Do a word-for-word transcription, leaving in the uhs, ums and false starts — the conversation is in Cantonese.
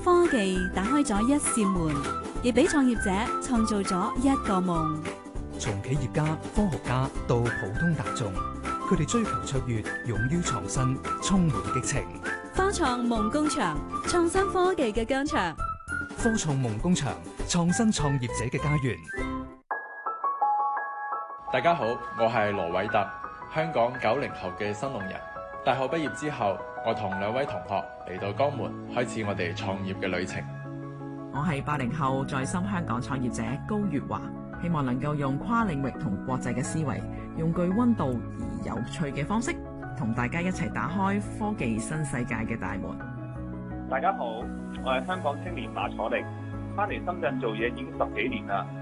科技打開咗一扇門，亦俾創業者創造咗一個夢。 從企業家、科學家到普通大眾，佢哋追求卓越，勇於創新，充滿激情。 科創夢工場，創新科技嘅疆場。 科創夢工場，創新創業者嘅家園。 大家好，我係羅偉特，香港九零後嘅新龍人。大學畢業之後，我同兩位同學嚟到江門，開始我哋創業嘅旅程。 我係八零後在深香港創業者高月華，希望能夠用跨領域同國際嘅思維，用具溫度而有趣嘅方式，同大家一齊打開科技新世界嘅大門。 大家好，我係香港青年馬楚力，翻嚟深圳做嘢已經十幾年啦。